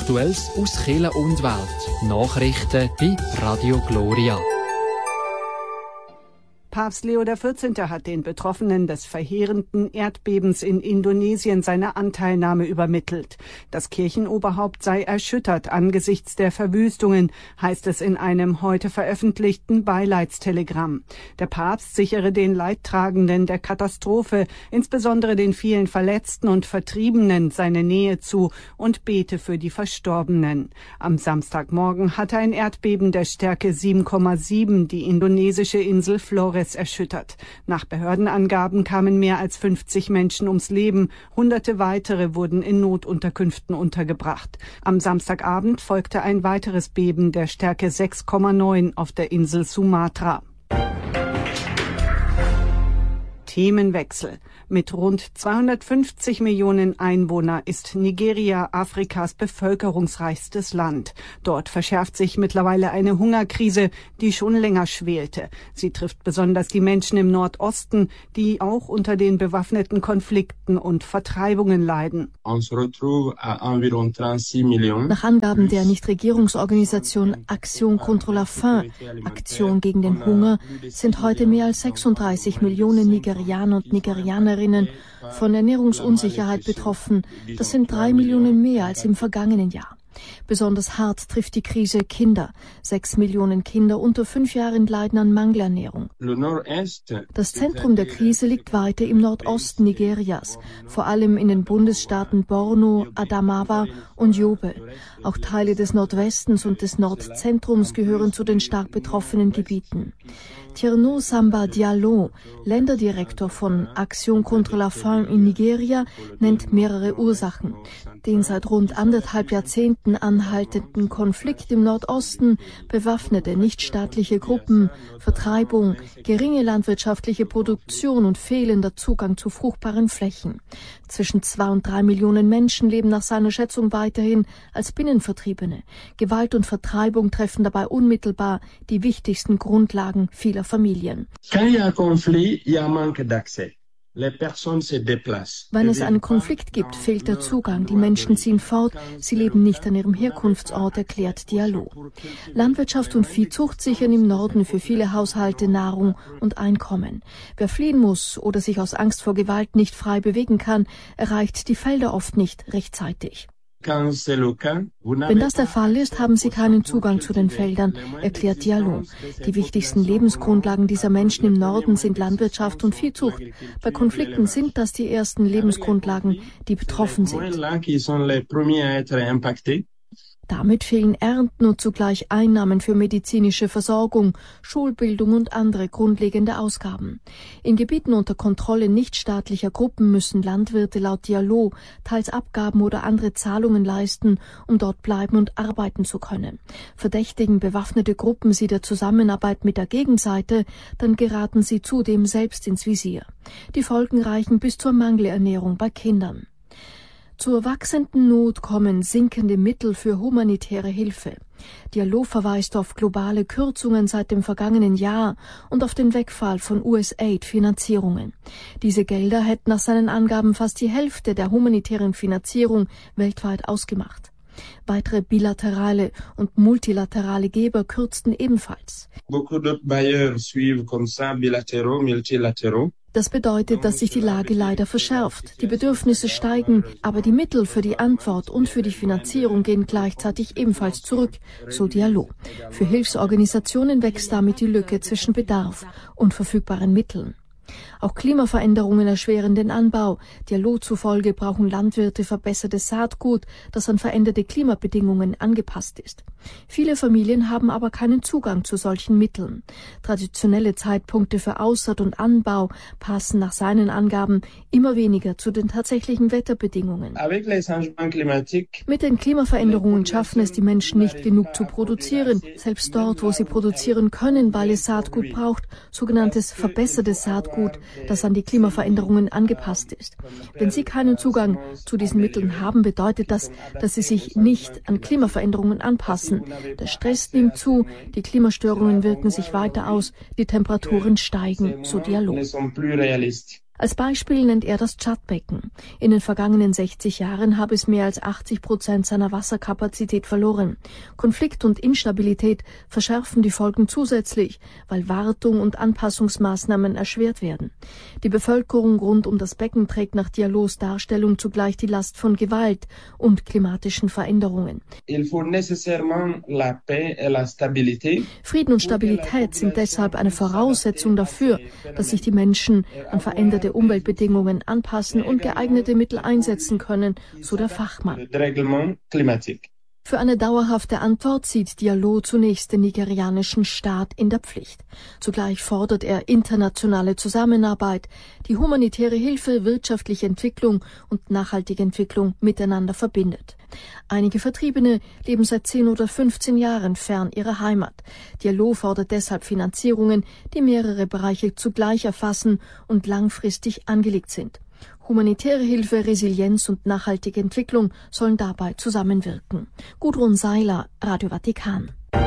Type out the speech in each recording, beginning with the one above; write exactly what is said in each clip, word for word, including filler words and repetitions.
Aktuelles aus Kirche und Welt. Nachrichten bei Radio Gloria. Papst Leo der vierzehnte hat den Betroffenen des verheerenden Erdbebens in Indonesien seine Anteilnahme übermittelt. Das Kirchenoberhaupt sei erschüttert angesichts der Verwüstungen, heißt es in einem heute veröffentlichten Beileidstelegramm. Der Papst sichere den Leidtragenden der Katastrophe, insbesondere den vielen Verletzten und Vertriebenen, seine Nähe zu und bete für die Verstorbenen. Am Samstagmorgen hatte ein Erdbeben der Stärke sieben Komma sieben die indonesische Insel Flores erschüttert. Nach Behördenangaben kamen mehr als fünfzig Menschen ums Leben, hunderte weitere wurden in Notunterkünften untergebracht. Am Samstagabend folgte ein weiteres Beben der Stärke sechs Komma neun auf der Insel Sumatra. Themenwechsel. Mit rund zweihundertfünfzig Millionen Einwohnern ist Nigeria Afrikas bevölkerungsreichstes Land. Dort verschärft sich mittlerweile eine Hungerkrise, die schon länger schwelte. Sie trifft besonders die Menschen im Nordosten, die auch unter den bewaffneten Konflikten und Vertreibungen leiden. Nach Angaben der Nichtregierungsorganisation Action contre la faim, Aktion gegen den Hunger, sind heute mehr als sechsunddreißig Millionen Nigerianer und Nigerianerinnen von Ernährungsunsicherheit betroffen. Das sind drei Millionen mehr als im vergangenen Jahr. Besonders hart trifft die Krise Kinder. Sechs Millionen Kinder unter fünf Jahren leiden an Mangelernährung. Das Zentrum der Krise liegt weiter im Nordosten Nigerias, vor allem in den Bundesstaaten Borno, Adamawa und Yobe. Auch Teile des Nordwestens und des Nordzentrums gehören zu den stark betroffenen Gebieten. Thierno Samba Diallo, Länderdirektor von Action contre la faim in Nigeria, nennt mehrere Ursachen. Den seit rund anderthalb Jahrzehnten anhaltenden Konflikt im Nordosten, bewaffnete nichtstaatliche Gruppen, Vertreibung, geringe landwirtschaftliche Produktion und fehlender Zugang zu fruchtbaren Flächen. Zwischen zwei und drei Millionen Menschen leben nach seiner Schätzung weiterhin als Binnenvertriebene. Gewalt und Vertreibung treffen dabei unmittelbar die wichtigsten Grundlagen vieler Familien. Wenn es einen Konflikt gibt, fehlt der Zugang. Die Menschen ziehen fort, sie leben nicht an ihrem Herkunftsort, erklärt Diallo. Landwirtschaft und Viehzucht sichern im Norden für viele Haushalte Nahrung und Einkommen. Wer fliehen muss oder sich aus Angst vor Gewalt nicht frei bewegen kann, erreicht die Felder oft nicht rechtzeitig. Wenn das der Fall ist, haben sie keinen Zugang zu den Feldern, erklärt Diallo. Die wichtigsten Lebensgrundlagen dieser Menschen im Norden sind Landwirtschaft und Viehzucht. Bei Konflikten sind das die ersten Lebensgrundlagen, die betroffen sind. Damit fehlen Ernten und zugleich Einnahmen für medizinische Versorgung, Schulbildung und andere grundlegende Ausgaben. In Gebieten unter Kontrolle nichtstaatlicher Gruppen müssen Landwirte laut Diallo teils Abgaben oder andere Zahlungen leisten, um dort bleiben und arbeiten zu können. Verdächtigen bewaffnete Gruppen sie der Zusammenarbeit mit der Gegenseite, dann geraten sie zudem selbst ins Visier. Die Folgen reichen bis zur Mangelernährung bei Kindern. Zur wachsenden Not kommen sinkende Mittel für humanitäre Hilfe. Diallo verweist auf globale Kürzungen seit dem vergangenen Jahr und auf den Wegfall von U S A I D-Finanzierungen. Diese Gelder hätten nach seinen Angaben fast die Hälfte der humanitären Finanzierung weltweit ausgemacht. Weitere bilaterale und multilaterale Geber kürzten ebenfalls. Das bedeutet, dass sich die Lage leider verschärft. Die Bedürfnisse steigen, aber die Mittel für die Antwort und für die Finanzierung gehen gleichzeitig ebenfalls zurück, so Diallo. Für Hilfsorganisationen wächst damit die Lücke zwischen Bedarf und verfügbaren Mitteln. Auch Klimaveränderungen erschweren den Anbau. Diallo zufolge brauchen Landwirte verbessertes Saatgut, das an veränderte Klimabedingungen angepasst ist. Viele Familien haben aber keinen Zugang zu solchen Mitteln. Traditionelle Zeitpunkte für Aussaat und Anbau passen nach seinen Angaben immer weniger zu den tatsächlichen Wetterbedingungen. Mit den Klimaveränderungen schaffen es die Menschen nicht genug zu produzieren, selbst dort, wo sie produzieren können, weil es Saatgut braucht, sogenanntes verbessertes Saatgut, das an die Klimaveränderungen angepasst ist. Wenn sie keinen Zugang zu diesen Mitteln haben, bedeutet das, dass sie sich nicht an Klimaveränderungen anpassen. Der Stress nimmt zu, die Klimastörungen wirken sich weiter aus, die Temperaturen steigen, so Diallo. Als Beispiel nennt er das Tschadbecken. In den vergangenen sechzig Jahren habe es mehr als achtzig Prozent seiner Wasserkapazität verloren. Konflikt und Instabilität verschärfen die Folgen zusätzlich, weil Wartung und Anpassungsmaßnahmen erschwert werden. Die Bevölkerung rund um das Becken trägt nach Diallos Darstellung zugleich die Last von Gewalt und klimatischen Veränderungen. Frieden und Stabilität sind deshalb eine Voraussetzung dafür, dass sich die Menschen an veränderte Umweltbedingungen anpassen und geeignete Mittel einsetzen können, so der Fachmann. Für eine dauerhafte Antwort sieht Diallo zunächst den nigerianischen Staat in der Pflicht. Zugleich fordert er internationale Zusammenarbeit, die humanitäre Hilfe, wirtschaftliche Entwicklung und nachhaltige Entwicklung miteinander verbindet. Einige Vertriebene leben seit zehn oder fünfzehn Jahren fern ihrer Heimat. Diallo fordert deshalb Finanzierungen, die mehrere Bereiche zugleich erfassen und langfristig angelegt sind. Humanitäre Hilfe, Resilienz und nachhaltige Entwicklung sollen dabei zusammenwirken. Gudrun Seiler, Radio Vatikan.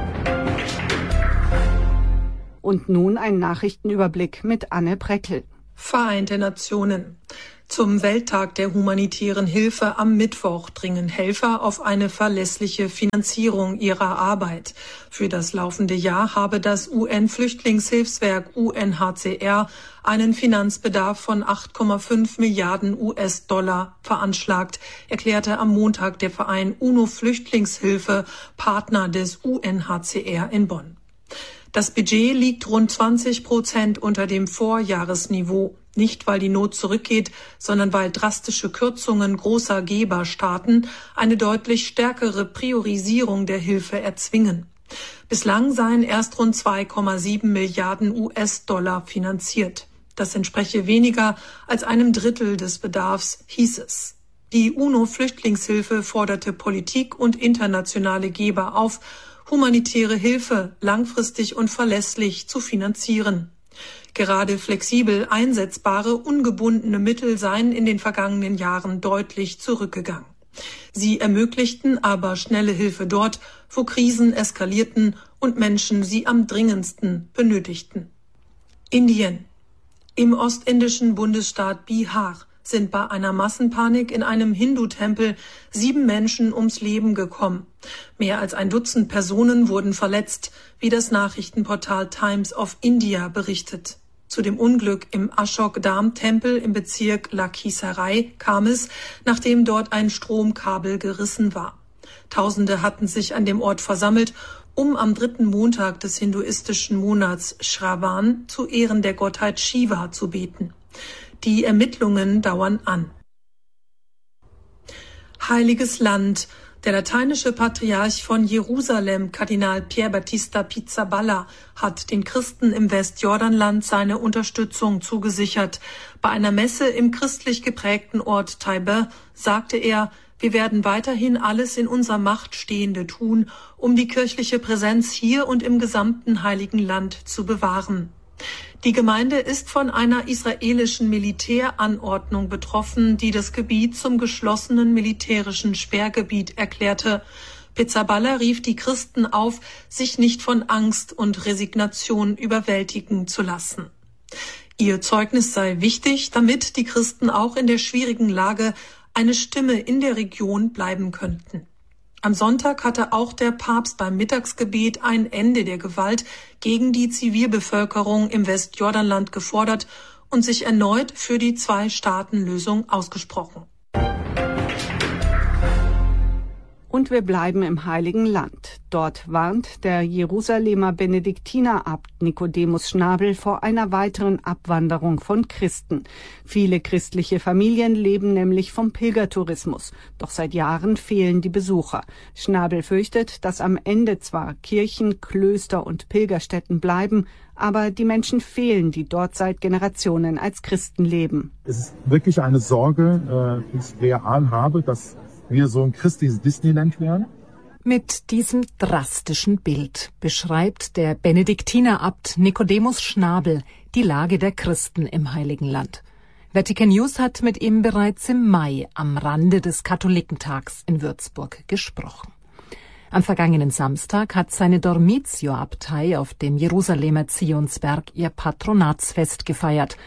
Und nun ein Nachrichtenüberblick mit Anne Breckel. Vereinte Nationen. Zum Welttag der humanitären Hilfe am Mittwoch dringen Helfer auf eine verlässliche Finanzierung ihrer Arbeit. Für das laufende Jahr habe das U N-Flüchtlingshilfswerk U N H C R einen Finanzbedarf von acht Komma fünf Milliarden U S-Dollar veranschlagt, erklärte am Montag der Verein UNO-Flüchtlingshilfe, Partner des U N H C R in Bonn. Das Budget liegt rund zwanzig Prozent unter dem Vorjahresniveau. Nicht, weil die Not zurückgeht, sondern weil drastische Kürzungen großer Geberstaaten eine deutlich stärkere Priorisierung der Hilfe erzwingen. Bislang seien erst rund zwei Komma sieben Milliarden U S-Dollar finanziert. Das entspreche weniger als einem Drittel des Bedarfs, hieß es. Die UNO-Flüchtlingshilfe forderte Politik und internationale Geber auf, humanitäre Hilfe langfristig und verlässlich zu finanzieren. Gerade flexibel einsetzbare, ungebundene Mittel seien in den vergangenen Jahren deutlich zurückgegangen. Sie ermöglichten aber schnelle Hilfe dort, wo Krisen eskalierten und Menschen sie am dringendsten benötigten. Indien. Im ostindischen Bundesstaat Bihar sind bei einer Massenpanik in einem Hindu-Tempel sieben Menschen ums Leben gekommen. Mehr als ein Dutzend Personen wurden verletzt, wie das Nachrichtenportal Times of India berichtet. Zu dem Unglück im Ashok-Dham-Tempel im Bezirk Lakhisarai kam es, nachdem dort ein Stromkabel gerissen war. Tausende hatten sich an dem Ort versammelt, um am dritten Montag des hinduistischen Monats Shravan zu Ehren der Gottheit Shiva zu beten. Die Ermittlungen dauern an. Heiliges Land. Der lateinische Patriarch von Jerusalem, Kardinal Pier Battista Pizzaballa, hat den Christen im Westjordanland seine Unterstützung zugesichert. Bei einer Messe im christlich geprägten Ort Taibe sagte er, wir werden weiterhin alles in unserer Macht Stehende tun, um die kirchliche Präsenz hier und im gesamten Heiligen Land zu bewahren. Die Gemeinde ist von einer israelischen Militäranordnung betroffen, die das Gebiet zum geschlossenen militärischen Sperrgebiet erklärte. Pizzaballa rief die Christen auf, sich nicht von Angst und Resignation überwältigen zu lassen. Ihr Zeugnis sei wichtig, damit die Christen auch in der schwierigen Lage eine Stimme in der Region bleiben könnten. Am Sonntag hatte auch der Papst beim Mittagsgebet ein Ende der Gewalt gegen die Zivilbevölkerung im Westjordanland gefordert und sich erneut für die Zwei-Staaten-Lösung ausgesprochen. Und wir bleiben im Heiligen Land. Dort warnt der Jerusalemer Benediktiner-Abt Nicodemus Schnabel vor einer weiteren Abwanderung von Christen. Viele christliche Familien leben nämlich vom Pilgertourismus. Doch seit Jahren fehlen die Besucher. Schnabel fürchtet, dass am Ende zwar Kirchen, Klöster und Pilgerstätten bleiben, aber die Menschen fehlen, die dort seit Generationen als Christen leben. Es ist wirklich eine Sorge, die ich real habe, dass wir so ein christliches Disneyland werden. Mit diesem drastischen Bild beschreibt der Benediktiner-Abt Nicodemus Schnabel die Lage der Christen im Heiligen Land. Vatican News hat mit ihm bereits im Mai am Rande des Katholikentags in Würzburg gesprochen. Am vergangenen Samstag hat seine Dormitio-Abtei auf dem Jerusalemer Zionsberg ihr Patronatsfest gefeiert.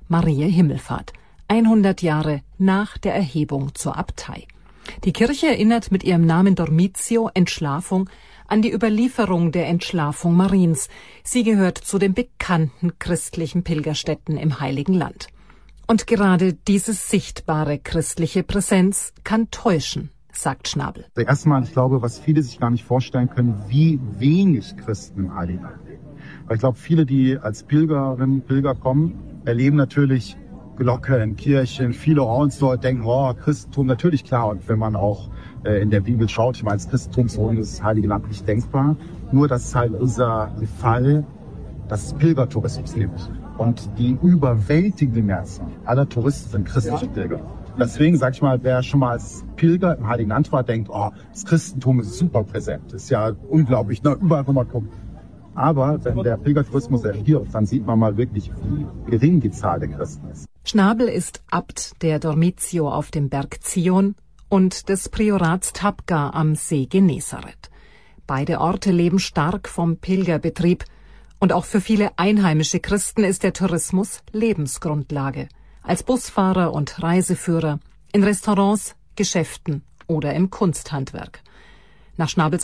Mariä Himmelfahrt, hundert Jahre nach der Erhebung zur Abtei. Die Kirche erinnert mit ihrem Namen Dormitio, Entschlafung, an die Überlieferung der Entschlafung Mariens. Sie gehört zu den bekannten christlichen Pilgerstätten im Heiligen Land. Und gerade diese sichtbare christliche Präsenz kann täuschen, sagt Schnabel. Also erstmal, ich glaube, was viele sich gar nicht vorstellen können, wie wenig Christen im Heiligen Land leben. Weil ich glaube, viele, die als Pilgerinnen, Pilger kommen, erleben natürlich Glocken, Kirchen, viele Ordensleute denken, oh, Christentum, natürlich klar. Und wenn man auch äh, in der Bibel schaut, ich meine, das Christentum ist ohne das Heilige Land nicht denkbar. Nur, dass halt dieser Fall, dass es Pilgertourismus gibt. Und die überwältigende Mehrzahl aller Touristen sind christliche Pilger. Deswegen, sag ich mal, wer schon mal als Pilger im Heiligen Land war, denkt, oh, das Christentum ist super präsent. Das ist ja unglaublich, ne? Überall, wo man guckt. Aber wenn der Pilgertourismus erhielt, dann sieht man mal wirklich, wie gering die Zahl der Christen ist. Schnabel ist Abt der Dormitio auf dem Berg Zion und des Priorats Tabga am See Genezareth. Beide Orte leben stark vom Pilgerbetrieb. Und auch für viele einheimische Christen ist der Tourismus Lebensgrundlage. Als Busfahrer und Reiseführer, in Restaurants, Geschäften oder im Kunsthandwerk. Nach Schnabels